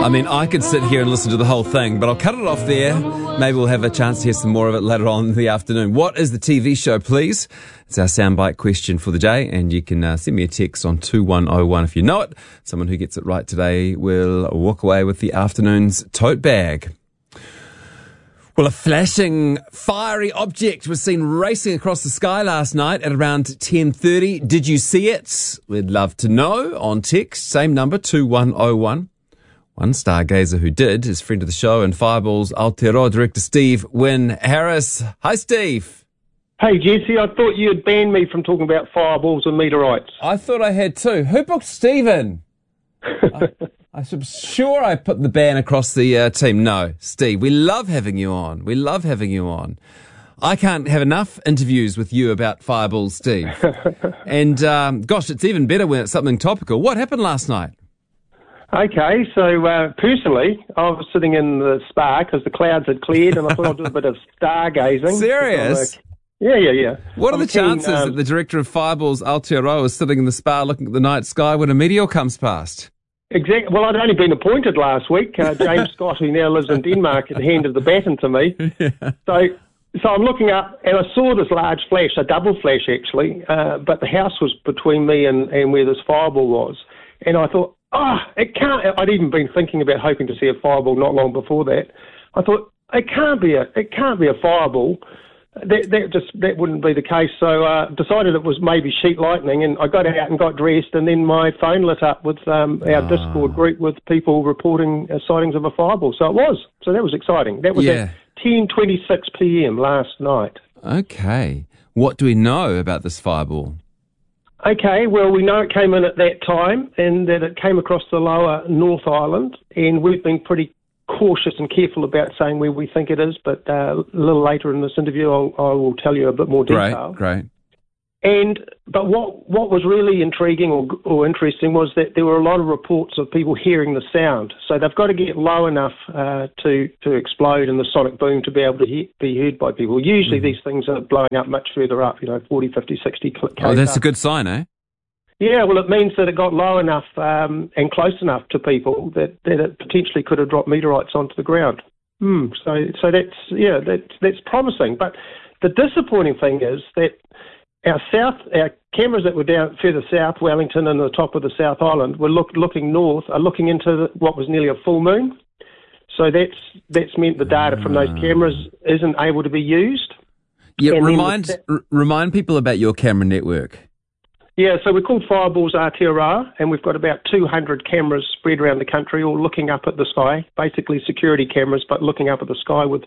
I mean, I could sit here and listen to the whole thing, but I'll cut it off there. Maybe we'll have a chance to hear some more of it later on in the afternoon. What is the TV show, please? It's our soundbite question for the day, and you can send me a text on 2101 if you know it. Someone who gets it right today will walk away with the afternoon's tote bag. Well, a flashing, fiery object was seen racing across the sky last night at around 10:30. Did you see it? We'd love to know on text, same number, 2101. One stargazer who did is friend of the show and Fireball's Aotearoa director Steve Wynne Harris. Hi, Steve. Hey, Jesse, I thought you had banned me from talking about fireballs and meteorites. I thought I had too. Who booked Steve in? I'm sure I put the ban across the team. No, Steve, we love having you on. We love having you on. I can't have enough interviews with you about fireballs, Steve. And, gosh, it's even better when it's something topical. What happened last night? Okay, so personally, I was sitting in the spa because the clouds had cleared and I thought I'd do a bit of stargazing. Serious? Yeah. What are the chances that the director of Fireballs, Aotearoa, is sitting in the spa looking at the night sky when a meteor comes past? Exactly. Well, I'd only been appointed last week. James Scott, who now lives in Denmark, had handed the baton to me. Yeah. So I'm looking up and I saw this large flash, a double flash actually, but the house was between me and where this fireball was. And I thought, it can't. I'd even been thinking about hoping to see a fireball not long before that. I thought it can't be a fireball. That wouldn't be the case. So decided it was maybe sheet lightning, and I got out and got dressed, and then my phone lit up with our Discord group with people reporting sightings of a fireball. So it was. So that was exciting. That was at 10:26 p.m. last night. Okay. What do we know about this fireball? Okay, well, we know it came in at that time and that it came across the lower North Island, and we've been pretty cautious and careful about saying where we think it is, but a little later in this interview I will tell you a bit more detail. Great. But what was really intriguing or interesting was that there were a lot of reports of people hearing the sound. So they've got to get low enough to explode and the sonic boom to be able to be heard by people. Usually these things are blowing up much further up, 40, 50, 60 k's. Oh, that's a good sign, eh? Yeah, well, it means that it got low enough and close enough to people that it potentially could have dropped meteorites onto the ground. So that's promising. But the disappointing thing is that our cameras that were down further south, Wellington and the top of the South Island, were looking north, are looking into what was nearly a full moon. So that's meant the data from those cameras isn't able to be used. Yeah, remind people about your camera network. Yeah, so we're called Fireballs Aotearoa, and we've got about 200 cameras spread around the country, all looking up at the sky, basically security cameras, but looking up at the sky with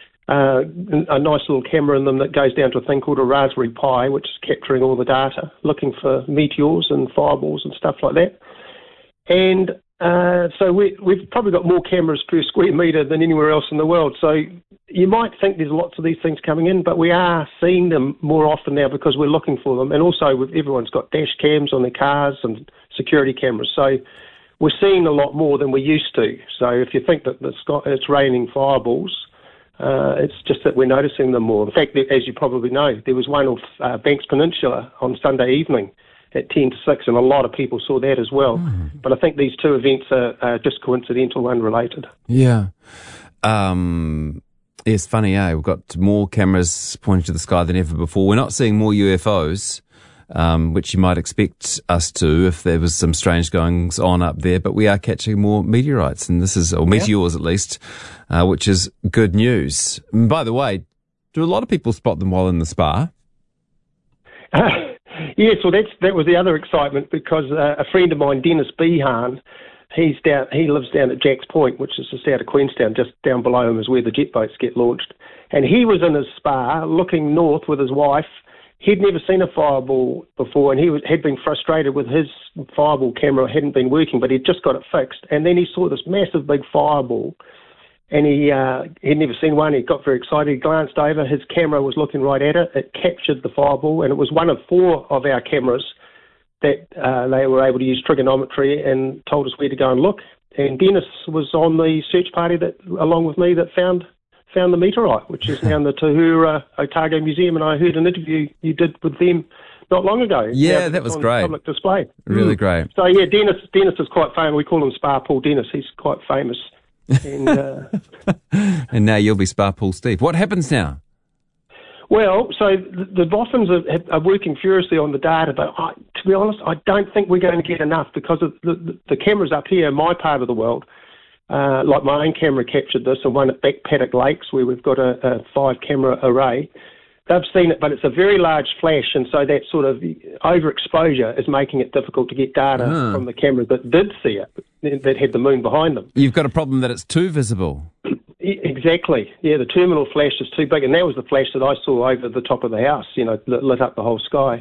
a nice little camera in them that goes down to a thing called a Raspberry Pi, which is capturing all the data, looking for meteors and fireballs and stuff like that. And so we've probably got more cameras per square metre than anywhere else in the world. So you might think there's lots of these things coming in, but we are seeing them more often now because we're looking for them. And also everyone's got dash cams on their cars and security cameras. So we're seeing a lot more than we used to. So if you think that it's raining fireballs, it's just that we're noticing them more. In fact, as you probably know, there was one off Banks Peninsula on Sunday evening at 10 to 6, and a lot of people saw that as well. But I think these two events are just coincidental, unrelated. Yeah. It's funny, eh? We've got more cameras pointing to the sky than ever before. We're not seeing more UFOs, which you might expect us to if there was some strange goings on up there, but we are catching more meteorites, and meteors at least, which is good news. And by the way, do a lot of people spot them while in the spa? Yes, well, that was the other excitement because a friend of mine, Dennis Behan, he lives down at Jacks Point, which is just out of Queenstown. Just down below him is where the jet boats get launched. And he was in his spa looking north with his wife. He'd never seen a fireball before, and had been frustrated with his fireball camera. Hadn't been working, but he'd just got it fixed. And then he saw this massive big fireball, and he'd never seen one. He got very excited. He glanced over. His camera was looking right at it. It captured the fireball, and it was one of 4 of our cameras that they were able to use trigonometry and told us where to go and look. And Dennis was on the search party that, along with me, that found the meteorite, which is now in the Tahura Otago Museum. And I heard an interview you did with them not long ago. Yeah, that was on great. Public display. Really great. So yeah, Dennis is quite famous. We call him Spa Pool Dennis. He's quite famous. And, and now you'll be Spa Pool Steve. What happens now? Well, so the Boffins are working furiously on the data, but to be honest, I don't think we're going to get enough because of the cameras up here in my part of the world. Like my own camera captured this, and one at Back Paddock Lakes where we've got a 5-camera array. They've seen it, but it's a very large flash, and so that sort of overexposure is making it difficult to get data from the cameras that did see it, that had the moon behind them. You've got a problem that it's too visible. Exactly. Yeah, the terminal flash is too big, and that was the flash that I saw over the top of the house, lit up the whole sky.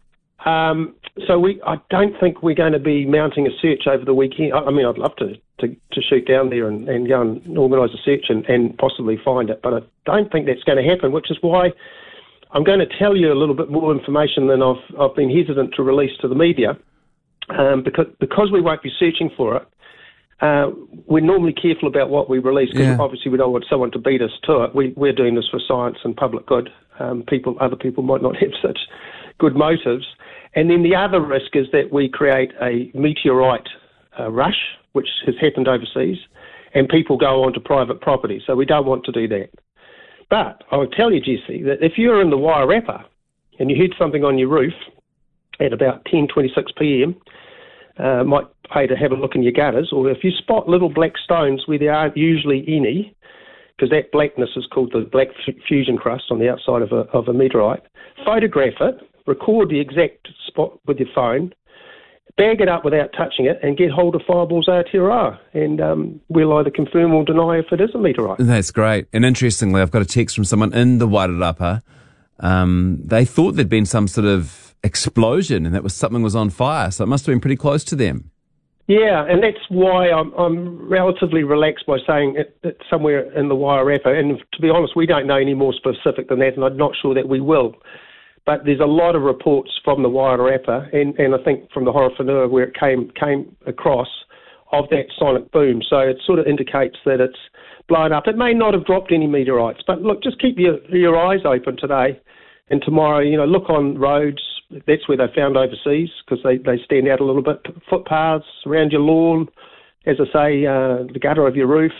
So I don't think we're going to be mounting a search over the weekend. I mean, I'd love to shoot down there and go and organise a search and possibly find it, but I don't think that's going to happen, which is why I'm going to tell you a little bit more information than I've been hesitant to release to the media, because we won't be searching for it. We're normally careful about what we release because obviously we don't want someone to beat us to it. We're doing this for science and public good. Other people might not have such good motives. And then the other risk is that we create a meteorite rush, which has happened overseas, and people go onto private property. So we don't want to do that. But I'll tell you, Jesse, that if you're in the Wairarapa and you heard something on your roof at about 10:26 p.m, might pay to have a look in your gutters, or if you spot little black stones where there aren't usually any, because that blackness is called the black fusion crust on the outside of a meteorite, photograph it, record the exact spot with your phone, bag it up without touching it, and get hold of Fireballs Aotearoa, and we'll either confirm or deny if it is a meteorite. That's great. And interestingly, I've got a text from someone in the Wairarapa. They thought there'd been some sort of explosion and that something was on fire, so it must have been pretty close to them. Yeah, and that's why I'm relatively relaxed by saying it's somewhere in the Wairarapa. And to be honest, we don't know any more specific than that, and I'm not sure that we will. But there's a lot of reports from the Wairarapa, and I think from the Horowhenua where it came across, of that sonic boom. So it sort of indicates that it's blown up. It may not have dropped any meteorites, but look, just keep your eyes open today and tomorrow. Look on roads. That's where they're found overseas because they stand out a little bit. Footpaths around your lawn, as I say, the gutter of your roof,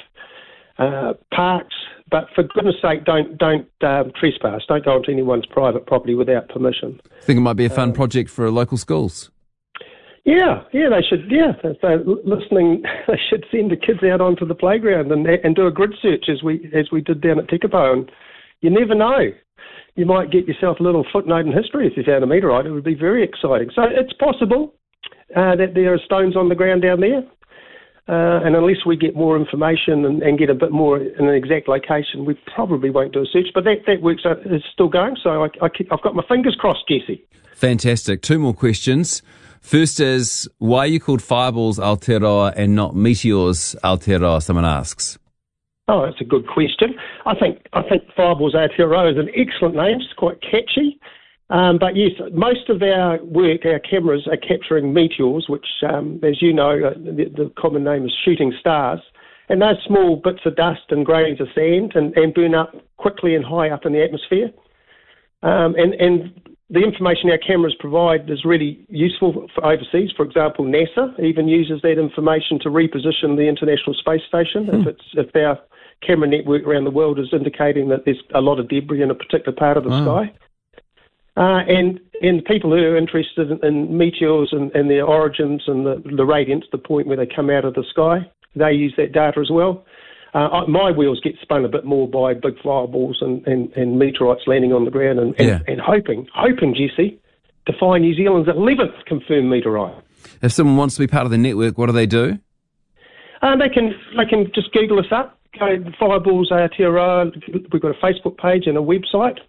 parks. But for goodness sake, don't trespass. Don't go onto anyone's private property without permission. I think it might be a fun project for local schools. Yeah, they should. Yeah, if they're listening, they should send the kids out onto the playground and do a grid search as we did down at Tekapo. And you never know. You might get yourself a little footnote in history if you found a meteorite. It would be very exciting. So it's possible that there are stones on the ground down there. And unless we get more information and get a bit more in an exact location, we probably won't do a search. But that work is still going, so I've got my fingers crossed, Jesse. Fantastic. 2 more questions. First is, why are you called Fireballs Aotearoa and not Meteors Aotearoa, someone asks? Oh, that's a good question. I think Fireballs Aotearoa is an excellent name. It's quite catchy. But yes, most of our work, our cameras are capturing meteors, which, as you know, the common name is shooting stars. And those small bits of dust and grains of sand and burn up quickly and high up in the atmosphere. And the information our cameras provide is really useful for overseas. For example, NASA even uses that information to reposition the International Space Station if our camera network around the world is indicating that there's a lot of debris in a particular part of the sky. And people who are interested in meteors and their origins and the radiance, the point where they come out of the sky, they use that data as well. My wheels get spun a bit more by big fireballs and meteorites landing on the ground and hoping, Jesse, to find New Zealand's 11th confirmed meteorite. If someone wants to be part of the network, what do they do? They can just Google us up, go to Fireballs Aotearoa. We've got a Facebook page and a website.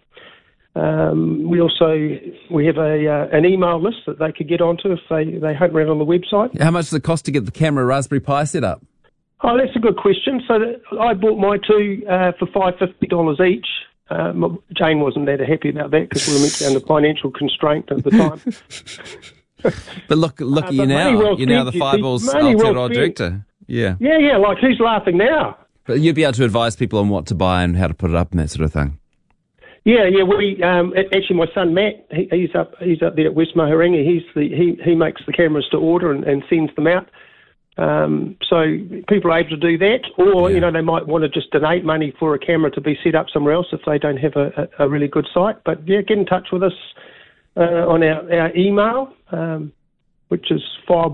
We have an email list that they could get onto if they hunt around on the website. How much does it cost to get the camera Raspberry Pi set up? Oh, that's a good question. So I bought my two for $550 each. Jane wasn't that happy about that because we were meant to be under financial constraint at the time. But look at you now. You're now the Fireballs Aotearoa director. Yeah. Yeah. Like, who's laughing now? But you'd be able to advise people on what to buy and how to put it up and that sort of thing. Yeah. We actually, my son Matt, he's up there at West Mahurangi. He makes the cameras to order and sends them out. So people are able to do that, or they might want to just donate money for a camera to be set up somewhere else if they don't have a really good site. But get in touch with us on our email, which is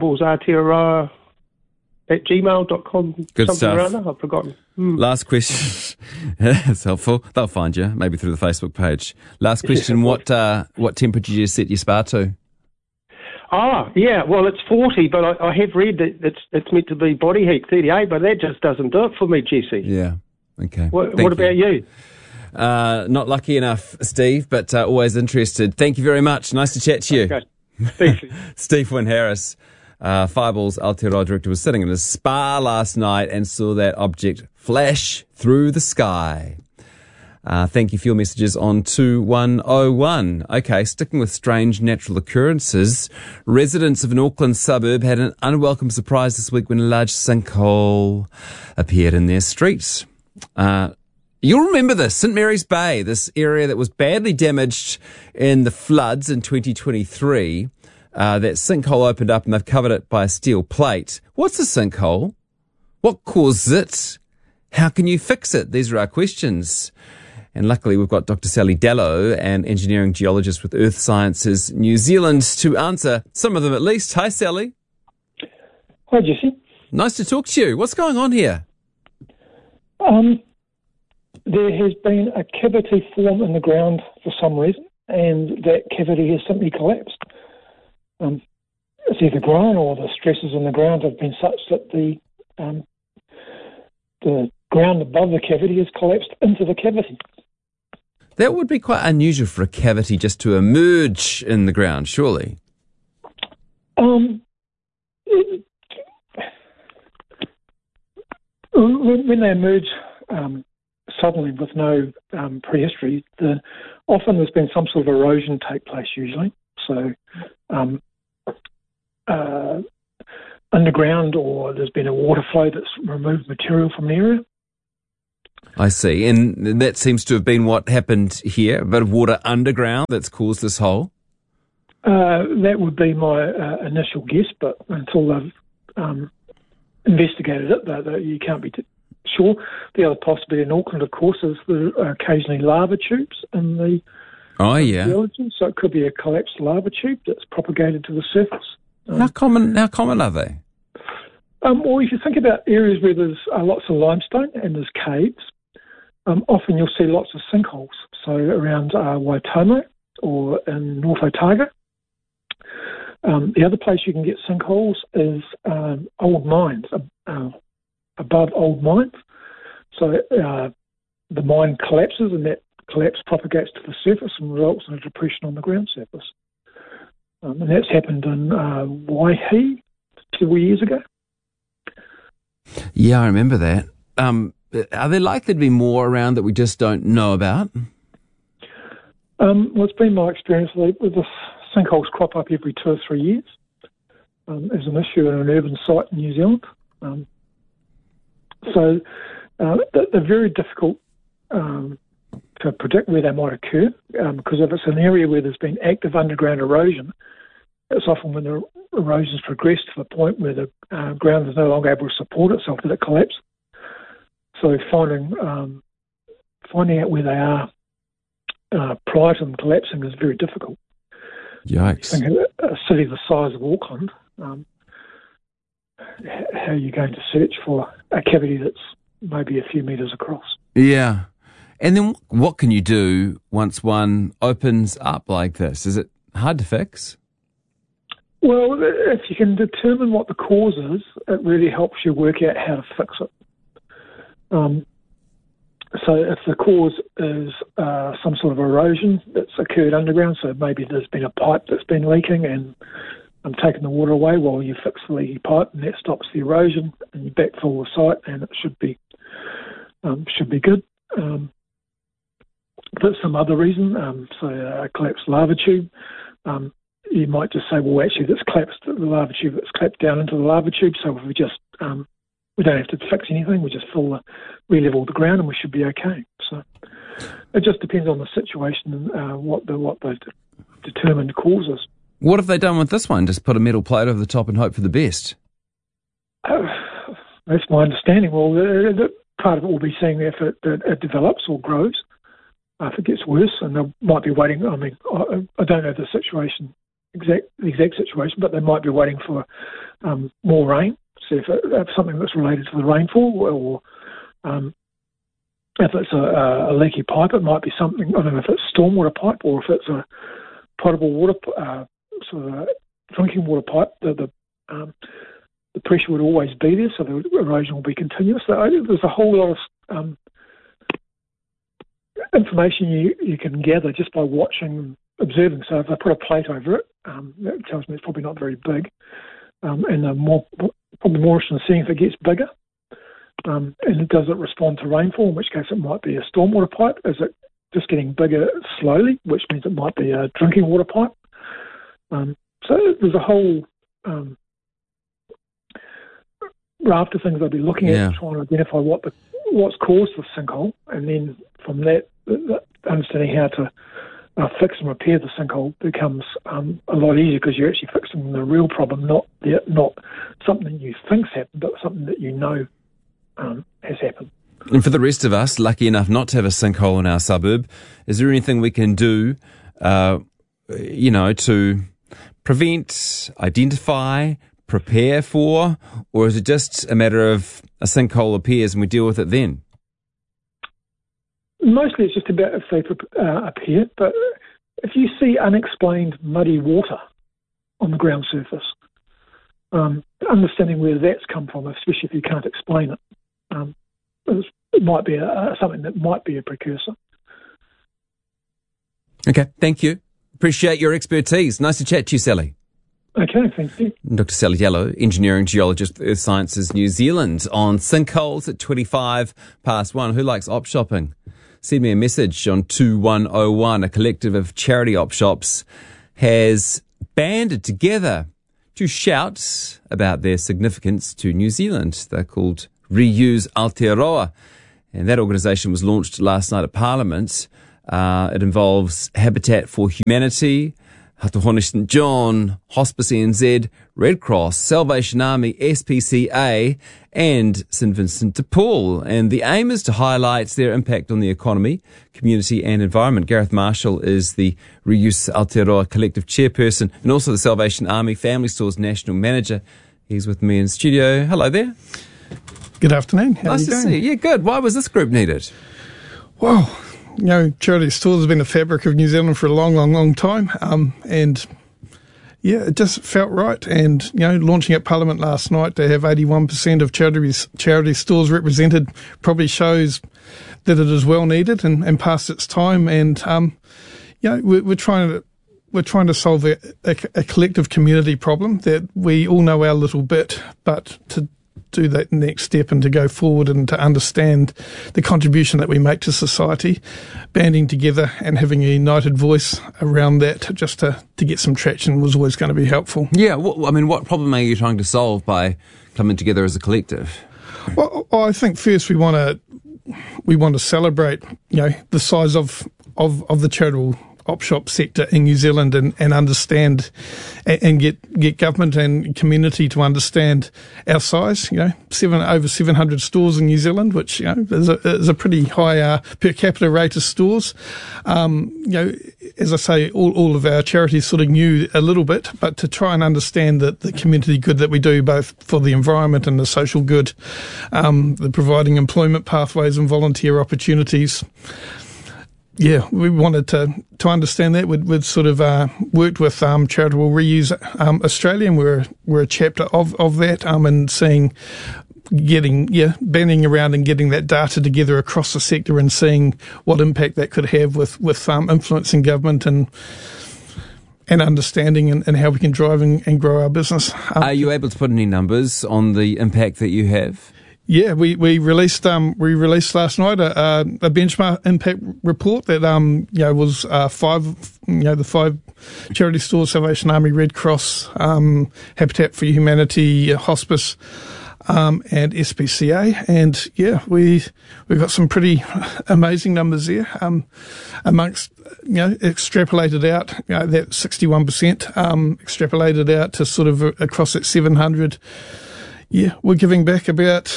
fireballsaotearoa@gmail.com. Good something stuff. or other. I've forgotten. Last question. It's helpful. They'll find you, maybe through the Facebook page. Last question. What temperature do you set your spa to? Well, it's 40, but I have read that it's meant to be body heat, 38, but that just doesn't do it for me, Jesse. Yeah. Okay. What about you? Not lucky enough, Steve, but always interested. Thank you very much. Nice to chat to you. Okay. Thanks. Steve Wynn Harris, Fireballs Aotearoa director, was sitting in a spa last night and saw that object flash through the sky. Thank you for your messages on 2101. Okay, sticking with strange natural occurrences, residents of an Auckland suburb had an unwelcome surprise this week when a large sinkhole appeared in their street. You'll remember this, St Mary's Bay, this area that was badly damaged in the floods in 2023. That sinkhole opened up and they've covered it by a steel plate. What's a sinkhole? What causes it? How can you fix it? These are our questions. And luckily, we've got Dr. Sally Dallow, an engineering geologist with Earth Sciences New Zealand, to answer some of them at least. Hi, Sally. Hi, Jesse. Nice to talk to you. What's going on here? There has been a cavity form in the ground for some reason, and that cavity has simply collapsed. It's either grown or the stresses in the ground have been such that the ground above the cavity has collapsed into the cavity. That would be quite unusual for a cavity just to emerge in the ground, surely. When they emerge suddenly with no prehistory, often there's been some sort of erosion take place usually. So underground, or there's been a water flow that's removed material from the area. I see. And that seems to have been what happened here, a bit of water underground that's caused this hole? That would be my initial guess, but until they've investigated it, you can't be sure. The other possibility in Auckland, of course, is there are occasionally lava tubes in the geology, so it could be a collapsed lava tube that's propagated to the surface. How common are they? Well, if you think about areas where there's lots of limestone and there's caves, often you'll see lots of sinkholes. So around Waitomo or in North Otago. The other place you can get sinkholes is old mines, above old mines. So the mine collapses, and that collapse propagates to the surface and results in a depression on the ground surface. And that's happened in Waihi 2 years ago. Yeah, I remember that. Are there likely to be more around that we just don't know about? Well, it's been my experience that the sinkholes crop up every 2 or 3 years as an issue in an urban site in New Zealand. So they're very difficult to predict where they might occur, because if it's an area where there's been active underground erosion, it's often when the erosion's progressed to the point where the ground is no longer able to support itself that it collapses. So finding out where they are prior to them collapsing is very difficult. Yikes. Think of a city the size of Auckland, how are you going to search for a cavity that's maybe a few metres across? Yeah. And then what can you do once one opens up like this? Is it hard to fix? Well, if you can determine what the cause is, it really helps you work out how to fix it. So if the cause is some sort of erosion that's occurred underground, so maybe there's been a pipe that's been leaking and I'm taking the water away while you fix the leaky pipe, and that stops the erosion, and you backfill the site, and it should be good. If it's some other reason, so a collapsed lava tube, you might just say, well, actually, the lava tube that's clapped down into the lava tube, so if we just we don't have to fix anything, we just re-level the ground and we should be okay. So it just depends on the situation and what the determined cause is. What have they done with this one? Just put a metal plate over the top and hope for the best? That's my understanding. Well, the part of it will be seeing if it develops or grows. If it gets worse, and they might be waiting. I mean, I don't know the situation, the exact situation, but they might be waiting for more rain. See if something that's related to the rainfall, or if it's a leaky pipe, it might be something. I don't know if it's stormwater pipe or if it's a potable water, sort of drinking water pipe. The pressure would always be there, so the erosion will be continuous. So there's a whole lot of information you can gather just by watching, observing. So if I put a plate over it, that tells me it's probably not very big, and probably more interested in seeing if it gets bigger, and does it respond to rainfall, in which case it might be a stormwater pipe. Is it just getting bigger slowly, which means it might be a drinking water pipe? So there's a whole raft of things I'll be looking at, trying to identify what's caused the sinkhole, and then from that, understanding how to fix and repair the sinkhole becomes a lot easier, because you're actually fixing the real problem, not something you think's happened, but something that you know has happened. And for the rest of us, lucky enough not to have a sinkhole in our suburb, is there anything we can do, to prevent, identify, prepare for, or is it just a matter of a sinkhole appears and we deal with it then? Mostly it's just about if they appear, but if you see unexplained muddy water on the ground surface, understanding where that's come from, especially if you can't explain it, it might be something that might be a precursor. Okay, thank you. Appreciate your expertise. Nice to chat to you, Sally. Okay, thank you. Dr. Sally Yellow, engineering geologist, Earth Sciences New Zealand, on sinkholes at 1:25. Who likes op shopping? Send me a message on 2101. A collective of charity op shops has banded together to shout about their significance to New Zealand. They're called Reuse Aotearoa, and that organisation was launched last night at Parliament. It involves Habitat for Humanity, Hatuhone St John, Hospice NZ, Red Cross, Salvation Army, SPCA, and St Vincent de Paul. And the aim is to highlight their impact on the economy, community and environment. Gareth Marshall is the Reuse Aotearoa Collective Chairperson and also the Salvation Army Family Stores National Manager. He's with me in studio. Hello there. Good afternoon. How nice are you to doing? see you. Yeah, good. Why was this group needed? Well, charity stores have been the fabric of New Zealand for a long, long, long time. It just felt right. And, launching at Parliament last night to have 81% of charity stores represented probably shows that it is well needed and past its time. And, we're trying to solve a collective community problem that we all know our little bit, but to do that next step and to go forward and to understand the contribution that we make to society, banding together and having a united voice around that just to get some traction was always going to be helpful. Yeah, what problem are you trying to solve by coming together as a collective? Well, I think first we want to celebrate, the size of the charitable op shop sector in New Zealand and understand and get government and community to understand our size. Over 700 stores in New Zealand, which is a pretty high per capita rate of stores. As I say, all of our charities sort of knew a little bit, but to try and understand the community good that we do, both for the environment and the social good, the providing employment pathways and volunteer opportunities. Yeah, we wanted to understand that. We'd sort of worked with Charitable Reuse Australia, and we're a chapter of that, and banding around and getting that data together across the sector and seeing what impact that could have with influencing government and understanding and how we can drive and grow our business. Are you able to put any numbers on the impact that you have? Yeah, we released last night a benchmark impact report that was the 5 charity stores, Salvation Army, Red Cross, Habitat for Humanity, Hospice, and SPCA, and we've got some pretty amazing numbers there. Amongst extrapolated out, that 61%, extrapolated out to sort of across that 700. We're giving back about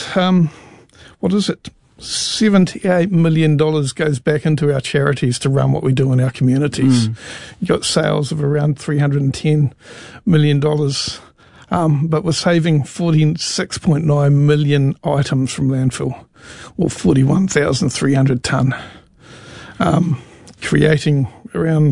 $78 million goes back into our charities to run what we do in our communities. You've got sales of around $310 million. But we're saving 46.9 million items from landfill, or 41,300 tonne, creating around,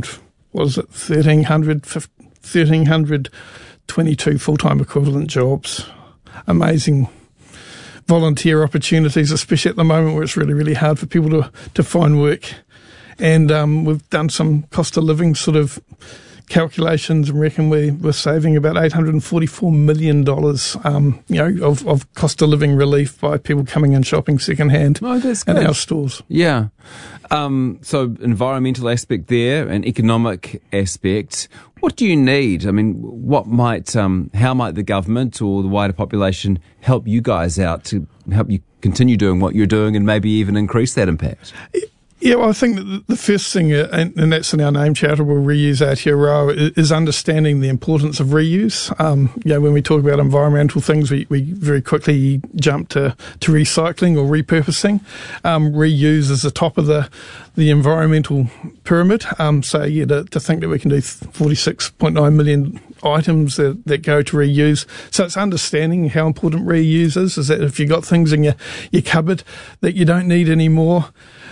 1,322 full-time equivalent jobs. Amazing volunteer opportunities, especially at the moment where it's really, really hard for people to find work. And we've done some cost of living sort of calculations and reckon we're saving about $844 million, of cost of living relief by people coming and shopping secondhand in our stores. Yeah. So environmental aspect there, an economic aspect. What do you need? I mean, how might the government or the wider population help you guys out to help you continue doing what you're doing and maybe even increase that impact? Yeah, well, I think that the first thing, and that's in our name, Charitable Reuse Aotearoa, is understanding the importance of reuse. When we talk about environmental things, we very quickly jump to recycling or repurposing. Reuse is the top of the environmental pyramid. To think that we can do 46.9 million items that go to reuse. So it's understanding how important reuse is that if you've got things in your cupboard that you don't need anymore,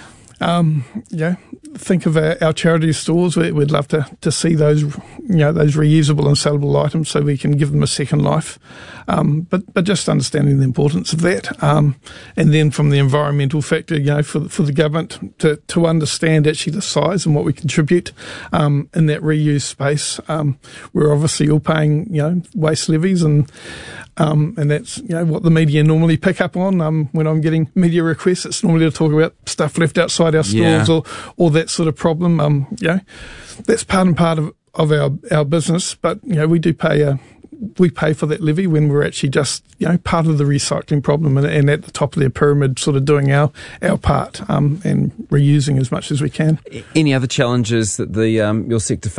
think of our charity stores. We'd love to see those reusable and sellable items so we can give them a second life. But just understanding the importance of that. And then from the environmental factor, for the government to understand actually the size and what we contribute, in that reuse space. We're obviously all paying, waste levies and that's, what the media normally pick up on. When I'm getting media requests, it's normally to talk about stuff left outside our stores or that sort of problem. That's part and part of our business, but, we pay for that levy when we're actually just, part of the recycling problem and at the top of the pyramid sort of doing our part, and reusing as much as we can. Any other challenges that your sector